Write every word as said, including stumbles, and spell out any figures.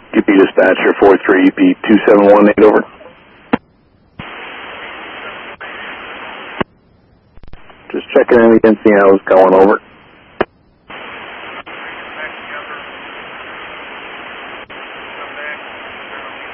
U P dispatcher four three U P two seven one eight, over. Just checking in again, seeing how it's going, over.